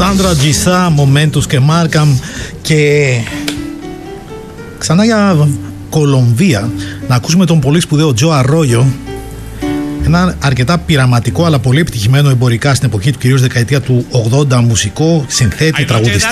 Σάντρα Τζισά, Momentos και Μάρκαμ. Και ξανά για Κολομβία να ακούσουμε τον πολύ σπουδαίο Τζο Αρόγιο, ένα αρκετά πειραματικό αλλά πολύ επιτυχημένο εμπορικά στην εποχή του, κυρίως δεκαετία του 80, μουσικό, συνθέτη, τραγουδιστή.